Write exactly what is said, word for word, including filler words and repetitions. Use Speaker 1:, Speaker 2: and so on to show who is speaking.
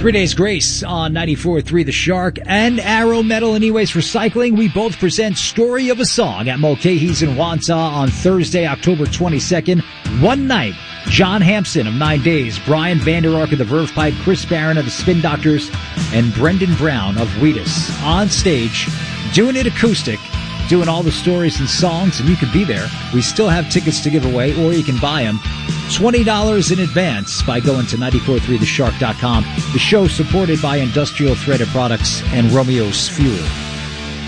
Speaker 1: Three Days Grace on ninety-four point three The Shark and Arrow Metal and E-Waste Recycling. We both present Story of a Song at Mulcahy's in Wausau on Thursday, October twenty-second. One night, John Hampson of Nine Days, Brian Vander Ark of the Verve Pipe, Chris Barron of the Spin Doctors, and Brendan Brown of Wheatus on stage, doing it acoustic, doing all the stories and songs, and you can be there. We still have tickets to give away, or you can buy them twenty dollars in advance by going to ninety-four point three the shark dot com. The show supported by Industrial Threaded Products and Romeo's Fuel.